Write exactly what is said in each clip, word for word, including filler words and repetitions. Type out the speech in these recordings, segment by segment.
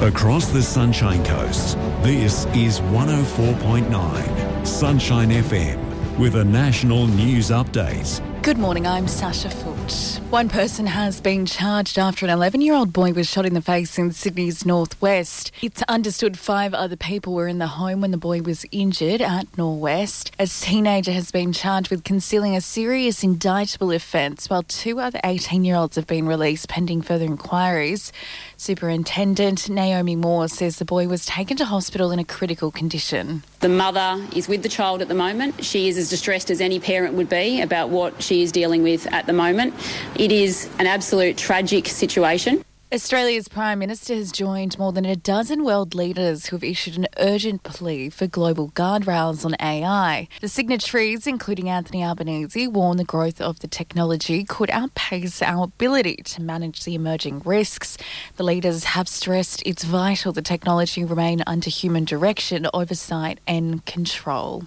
Across the Sunshine Coast, this is one oh four point nine Sunshine F M with a national news update. Good morning, I'm Sasha Foot. One person has been charged after an eleven-year-old boy was shot in the face in Sydney's northwest. It's understood five other people were in the home when the boy was injured at Norwest. A teenager has been charged with concealing a serious indictable offence, while two other eighteen-year-olds have been released pending further inquiries. Superintendent Naomi Moore says the boy was taken to hospital in a critical condition. The mother is with the child at the moment. She is as distressed as any parent would be about what she is dealing with at the moment. It is an absolute tragic situation. Australia's Prime Minister has joined more than a dozen world leaders who have issued an urgent plea for global guardrails on A I. The signatories, including Anthony Albanese, warn the growth of the technology could outpace our ability to manage the emerging risks. The leaders have stressed it's vital the technology remain under human direction, oversight and control.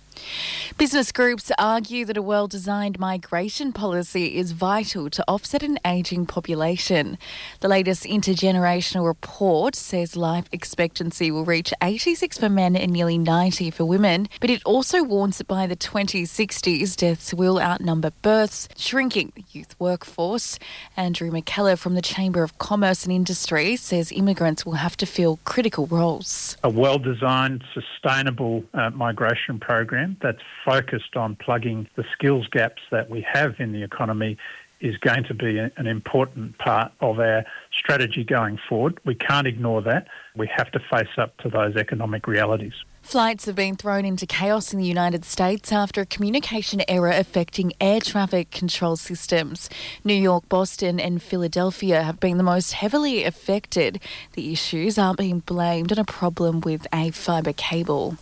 Business groups argue that a well-designed migration policy is vital to offset an ageing population. The latest intergenerational report says life expectancy will reach eighty-six for men and nearly ninety for women, but it also warns that by the twenty sixties, deaths will outnumber births, shrinking the youth workforce. Andrew McKellar from the Chamber of Commerce and Industry says immigrants will have to fill critical roles. A well-designed, sustainable uh, migration program that's focused on plugging the skills gaps that we have in the economy is going to be a, an important part of our strategy going forward. We can't ignore that. We have to face up to those economic realities. Flights have been thrown into chaos in the United States after a communication error affecting air traffic control systems. New York, Boston and Philadelphia have been the most heavily affected. The issues are being blamed on a problem with a fibre cable.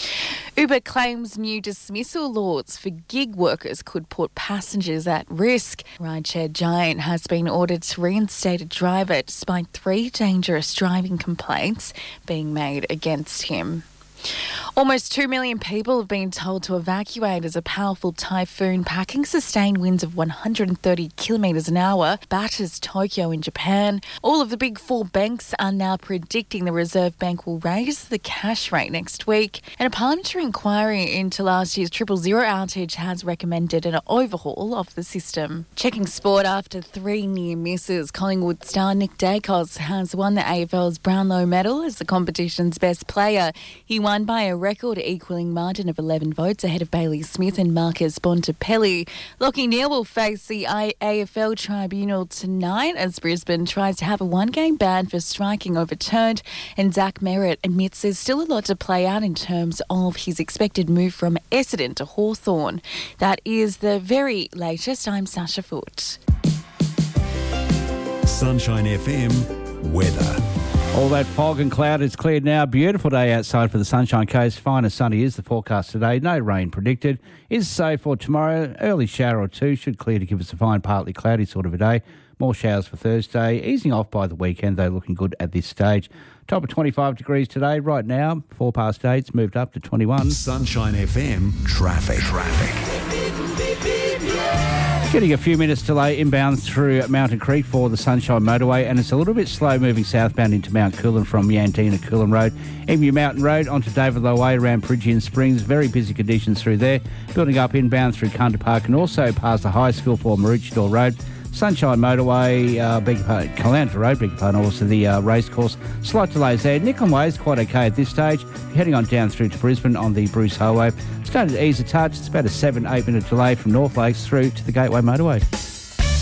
Uber claims new dismissal laws for gig workers could put passengers at risk. Rideshare giant has been ordered to reinstate a driver despite three dangerous driving complaints being made against him. Almost two million people have been told to evacuate as a powerful typhoon packing sustained winds of one hundred thirty kilometres an hour batters Tokyo in Japan. All of the big four banks are now predicting the Reserve Bank will raise the cash rate next week. And a parliamentary inquiry into last year's triple zero outage has recommended an overhaul of the system. Checking sport after three near misses, Collingwood star Nick Dacos has won the A F L's Brownlow medal as the competition's best player. He won by a record equalling margin of eleven votes ahead of Bailey Smith and Marcus Bontempelli. Lachie Neale will face the A F L tribunal tonight as Brisbane tries to have a one-game ban for striking overturned, and Zach Merritt admits there's still a lot to play out in terms of his expected move from Essendon to Hawthorn. That is the very latest. I'm Sasha Foot. Sunshine F M weather. All that fog and cloud is cleared now. Beautiful day outside for the Sunshine Coast. Fine and sunny is the forecast today. No rain predicted. Is safe for tomorrow. Early shower or two should clear to give us a fine, partly cloudy sort of a day. More showers for Thursday. Easing off by the weekend, though, looking good at this stage. Top of twenty-five degrees today. Right now, four past eight's moved up to twenty-one. Sunshine F M traffic. Traffic. Getting a few minutes delay inbound through Mountain Creek for the Sunshine Motorway, and it's a little bit slow moving southbound into Mount Coolin from Yantina Coolin Road. Emu Mountain Road onto David Low Way around Pridgeon Springs. Very busy conditions through there. Building up inbound through Cunter Park and also past the high school for Maroochydore Road. Sunshine Motorway, uh, beg your pardon, Caloundra Road, beg your pardon, also the uh, racecourse. Slight delays there. Nicholn Way is quite okay at this stage. You're heading on down through to Brisbane on the Bruce Highway. Starting to ease a touch. It's about a seven, eight minute delay from North Lakes through to the Gateway Motorway.